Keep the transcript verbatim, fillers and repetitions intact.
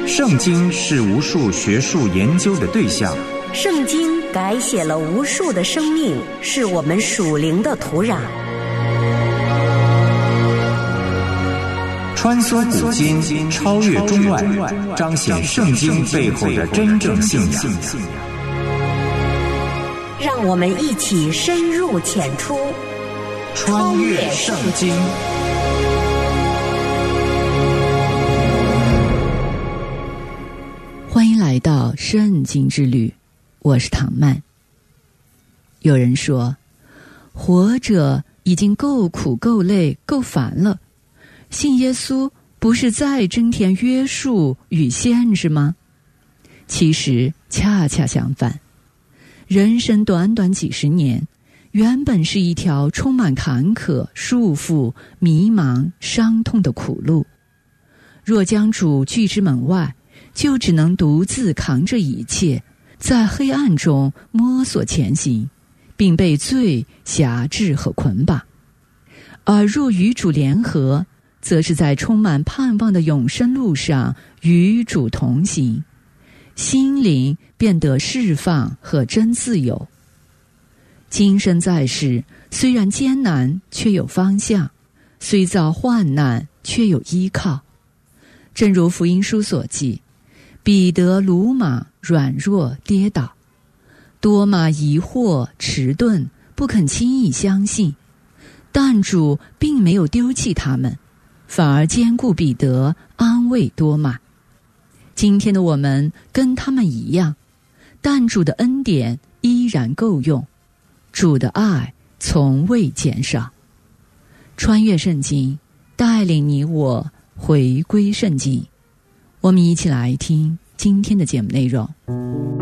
圣经是无数学术研究的对象， 圣经改写了无数的生命，是我们属灵的土壤。 穿梭古今，超越中外，彰显圣经背后的真正信仰。 让我们一起深入浅出， 穿越圣经。 欢迎来到圣经之旅，我是唐曼。有人说，活着已经够苦够累够烦了，信耶稣不是再增添约束与限制吗？其实恰恰相反，人生短短几十年，原本是一条充满坎坷、束缚、迷茫、伤痛的苦路。若将主拒之门外，就只能独自扛着一切，在黑暗中摸索前行，并被罪辖制和捆绑。而若与主联合，则是在充满盼望的永生路上与主同行，心灵变得释放和真自由。今生在世，虽然艰难，却有方向；虽遭患难，却有依靠。正如福音书所记，彼得鲁莽软弱跌倒，多马疑惑迟钝，不肯轻易相信，但主并没有丢弃他们，反而坚固彼得，安慰多马。今天的我们跟他们一样，但主的恩典依然够用，主的爱从未减少。穿越圣经，带领你我回归圣经。我们一起来听今天的节目内容。